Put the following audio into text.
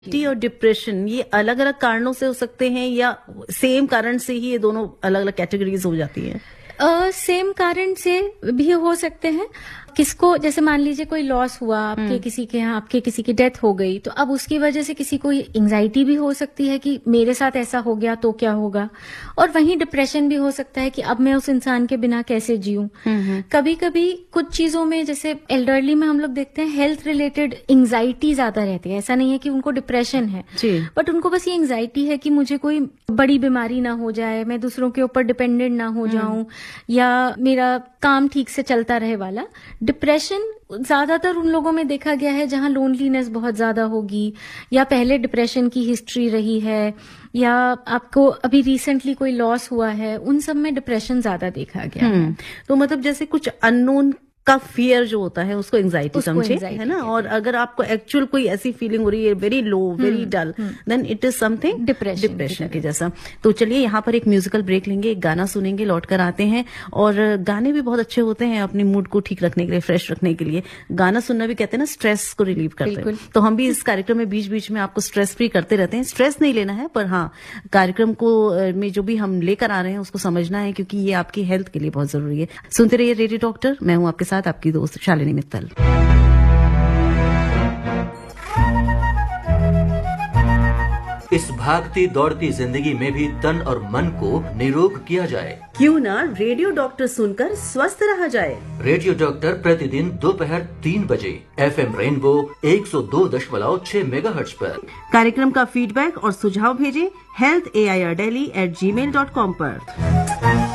Anxiety और depression ये अलग अलग कारणों से हो सकते हैं या सेम कारण से ही ये दोनों अलग अलग कैटेगरीज हो जाती हैं? सेम कारण से भी हो सकते हैं। किसको, जैसे मान लीजिए कोई लॉस हुआ आपके किसी के यहाँ, आपके किसी की डेथ हो गई, तो अब उसकी वजह से किसी को एंजाइटी भी हो सकती है कि मेरे साथ ऐसा हो गया तो क्या होगा, और वहीं डिप्रेशन भी हो सकता है कि अब मैं उस इंसान के बिना कैसे जीऊं। कभी कभी कुछ चीजों में, जैसे एल्डरली में हम लोग देखते हैं हेल्थ रिलेटेड एंजाइटी ज्यादा रहती है। ऐसा नहीं है कि उनको डिप्रेशन है, बट उनको बस ये एंजाइटी है कि मुझे कोई बड़ी बीमारी ना हो जाए, मैं दूसरों के ऊपर डिपेंडेंट ना हो जाऊं, या मेरा काम ठीक से चलता रहे वाला। डिप्रेशन ज्यादातर उन लोगों में देखा गया है जहां लोनलीनेस बहुत ज्यादा होगी, या पहले डिप्रेशन की हिस्ट्री रही है, या आपको अभी रिसेंटली कोई लॉस हुआ है, उन सब में डिप्रेशन ज्यादा देखा गया है। तो मतलब जैसे कुछ अननोन का फियर जो होता है उसको एंजाइटी समझे, है ना। और अगर आपको एक्चुअल कोई ऐसी फीलिंग हो रही है very low, very dull, then it is something depression के जैसा। तो चलिए यहाँ पर एक म्यूजिकल ब्रेक लेंगे, एक गाना सुनेंगे, लौट कर आते हैं। और गाने भी बहुत अच्छे होते हैं अपनी मूड को ठीक रखने के लिए, फ्रेश रखने के लिए। गाना सुनना भी कहते हैं ना स्ट्रेस को रिलीव करते हैं, तो हम भी इस कार्यक्रम में बीच बीच में आपको स्ट्रेस फ्री करते रहते हैं। स्ट्रेस नहीं लेना है, पर हाँ कार्यक्रम को में जो भी हम लेकर आ रहे हैं उसको समझना है, क्योंकि ये आपकी हेल्थ के लिए बहुत जरूरी है। सुनते रहिए रेडियो डॉक्टर, मैं हूं आपके साथ आपकी दोस्त शालिनी मित्तल। इस भागती दौड़ती जिंदगी में भी तन और मन को निरोग किया जाए, क्यों ना रेडियो डॉक्टर सुनकर स्वस्थ रहा जाए। रेडियो डॉक्टर प्रतिदिन दोपहर 3 बजे FM रेनबो 102.6 मेगाहर्ट्ज पर। कार्यक्रम का फीडबैक और सुझाव भेजें healthAIRdelhi@gmail.com पर।